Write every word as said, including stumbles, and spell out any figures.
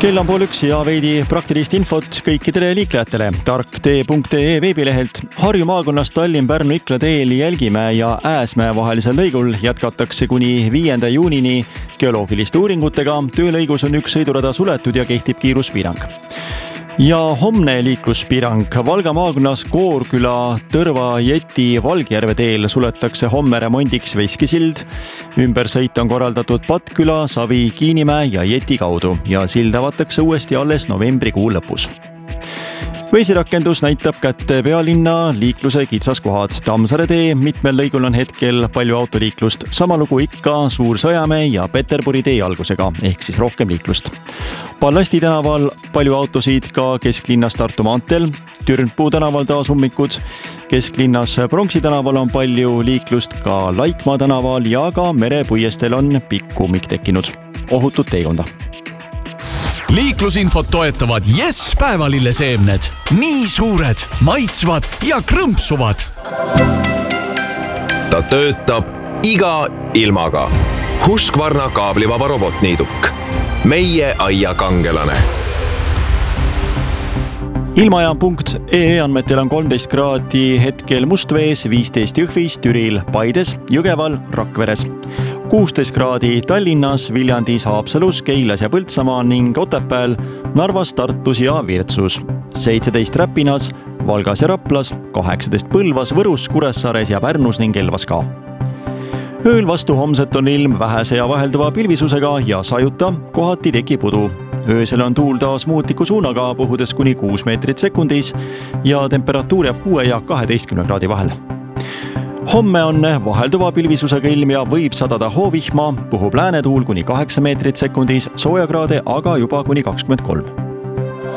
Kell on pool üks ja veidi praktilist infot kõikidele liiklejatele. tarktee punkt ee veebilehelt. Harju maakonnas Tallinn-Pärnu-Ikla teel Jälgimäe ja Ääsmäe vahelisel lõigul jätkatakse kuni viienda juunini geoloogiliste uuringutega. Töölõigus on üks sõidurada suletud ja kehtib kiiruspiirang. Ja homne liikluspiirang. Valga maakonnas Koorküla, Tõrva, Jeti, Valgjärve teel suletakse homme remondiks Veskisild. Ümbersõit on korraldatud Patküla, Savi, Kiinimäe ja Jeti kaudu ja sild avatakse uuesti alles novembrikuu lõpus. Veesirakendus näitab kätte pealinna liikluse kitsaskohad. Tammsaare tee mitmel lõigul on hetkel palju autoliiklust. Sama lugu ikka Suur-Sõjamäe ja Peterburi tee algusega, ehk siis rohkem liiklust. Pallasti tänaval palju autosid ka kesklinnas Tartu maanteel. Türnpuu tänaval taas ummikud. Kesklinnas Pronksi tänaval on palju liiklust ka Laikmaa tänaval ja ka Merepuiestel on pikk ummik tekkinud. Ohutut teekonda. Liiklusinfot toetavad Yes päevalilleseemned. Nii suured, maitsvad ja krõmpsuvad. Ta töötab iga ilmaga. Husqvarna kaablivaba robotniiduk. Meie aia kangelane. Ilmaja punkt ee andmetel on kolmteist kraadi hetkel Mustvees, viisteist Jõhvis, Türil, Paides, Jõgeval, Rakveres. kuusteist kraadi Tallinnas, Viljandis, Haapsalus, Keilas ja Põltsamaa ning Otepääl, Narvas, Tartus ja Virtsus. seitseteist Räpinas, Valgas ja Raplas, kaheksateist Põlvas, Võrus, Kuressaares ja Pärnus ning Elvas ka. Ööl vastu homset on ilm vähese ja vahelduva pilvisusega ja sajuta, kohati tekib udu. Öösel on tuul taas muutliku suunaga, puhudes kuni kuus meetrit sekundis ja temperatuur jääb kuue ja kaheteistkümne kraadi vahel. Homme on vahelduva pilvisusega ilm ja võib sadada hoovihma, puhub läänetuul kuni kaheksa meetrit sekundis, soojakraade aga juba kuni kakskümmend kolm.